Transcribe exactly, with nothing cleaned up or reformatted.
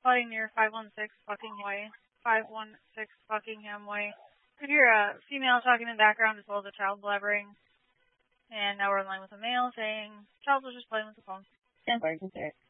spotting near five one six Buckingham Way. five one six Buckingham Way. If you're a female talking in the background as well as a child blabbering. And now we're in line with a male saying, child was just playing with the phone. ten four,